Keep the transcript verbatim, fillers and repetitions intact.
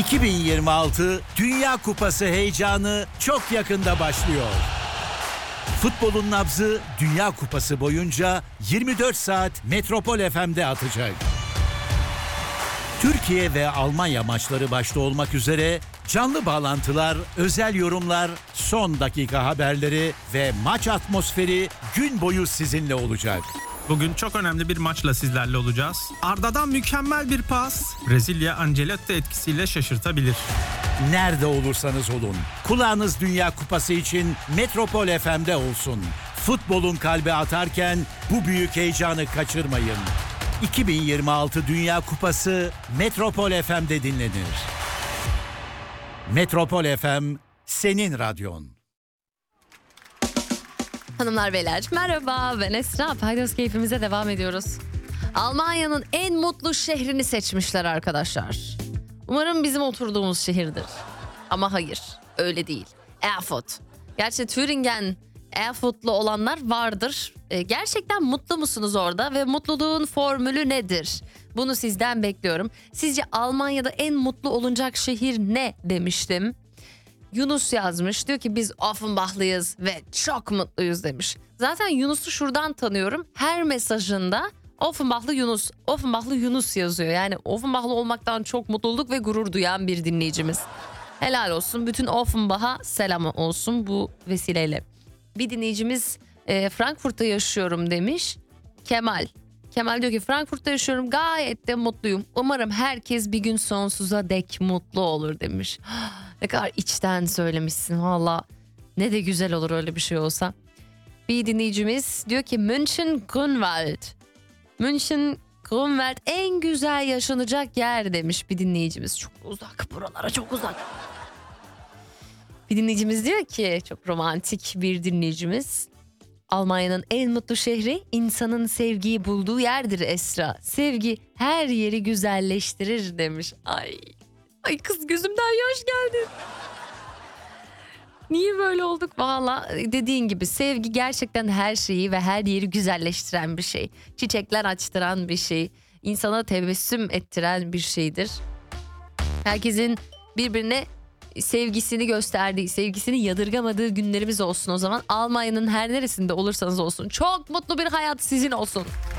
iki bin yirmi altı Dünya Kupası heyecanı çok yakında başlıyor. Futbolun nabzı Dünya Kupası boyunca yirmi dört saat Metropol F M'de atacak. Türkiye ve Almanya maçları başta olmak üzere canlı bağlantılar, özel yorumlar, son dakika haberleri ve maç atmosferi gün boyu sizinle olacak. Bugün çok önemli bir maçla sizlerle olacağız. Arda'dan mükemmel bir pas. Brezilya Ancelotti etkisiyle şaşırtabilir. Nerede olursanız olun, kulağınız Dünya Kupası için Metropol F M'de olsun. Futbolun kalbi atarken bu büyük heyecanı kaçırmayın. iki bin yirmi altı Dünya Kupası Metropol F M'de dinlenir. Metropol F M, senin radyon. Hanımlar beyler merhaba, ben Esra. Paydos keyfimize devam ediyoruz. Almanya'nın en mutlu şehrini seçmişler arkadaşlar. Umarım bizim oturduğumuz şehirdir. Ama hayır, öyle değil. Erfurt. Gerçi Thüringen, Erfurtlu olanlar vardır. Ee, gerçekten mutlu musunuz orada ve mutluluğun formülü nedir? Bunu sizden bekliyorum. Sizce Almanya'da en mutlu olunacak şehir ne demiştim? Yunus yazmış, diyor ki biz Offenbachlıyız ve çok mutluyuz demiş. Zaten Yunus'u şuradan tanıyorum. Her mesajında Offenbachlı Yunus, Offenbachlı Yunus yazıyor. Yani Offenbachlı olmaktan çok mutluluk ve gurur duyan bir dinleyicimiz. Helal olsun, bütün Offenbach'a selam olsun bu vesileyle. Bir dinleyicimiz e, Frankfurt'ta yaşıyorum demiş. Kemal. Kemal diyor ki Frankfurt'ta yaşıyorum, gayet de mutluyum. Umarım herkes bir gün sonsuza dek mutlu olur demiş. Ne kadar içten söylemişsin valla. Ne de güzel olur öyle bir şey olsa. Bir dinleyicimiz diyor ki München Grünwald. München Grünwald en güzel yaşanacak yer demiş bir dinleyicimiz. Çok uzak, buralara çok uzak. Bir dinleyicimiz diyor ki, çok romantik bir dinleyicimiz. Almanya'nın en mutlu şehri insanın sevgiyi bulduğu yerdir Esra. Sevgi her yeri güzelleştirir demiş. Ay, ay kız gözümden yaş geldi. Niye böyle olduk? Valla dediğin gibi sevgi gerçekten her şeyi ve her yeri güzelleştiren bir şey. Çiçekler açtıran bir şey. İnsana tebessüm ettiren bir şeydir. Herkesin birbirine sevgisini gösterdiği, sevgisini yadırgamadığı günlerimiz olsun o zaman. Almanya'nın her neresinde olursanız olsun çok mutlu bir hayat sizin olsun.